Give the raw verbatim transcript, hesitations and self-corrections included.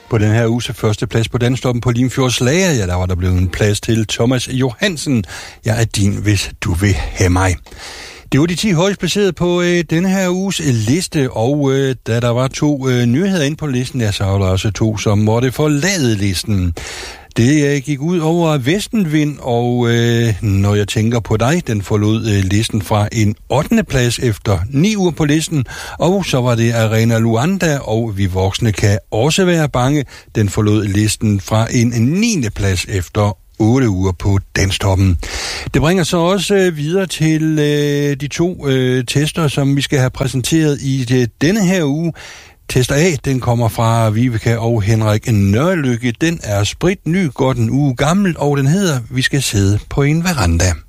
På den her uges første plads på Danstoppen på Limfjords Lager, ja, der var der blevet en plads til Thomas Johansen. Jeg er din, hvis du vil have mig. Det var de ti højst placerede på øh, denne her uges øh, liste, og øh, da der var to øh, nyheder inde på listen, ja, så var der også to, som måtte forlade listen. Det øh, gik ud over Vestenvind, og øh, når jeg tænker på dig, den forlod øh, listen fra en ottende plads efter ni uger på listen, og så var det Arena Luanda, og Vi Voksne Kan Også Være Bange, den forlod listen fra en niende plads efter otte uger på Danstoppen. Det bringer så også øh, videre til øh, de to øh, tester, som vi skal have præsenteret i det, denne her uge. Tester A, den kommer fra Vibeke og Henrik Nørlykke. Den er sprit ny, godt en uge gammel, og den hedder Vi skal sidde på en veranda.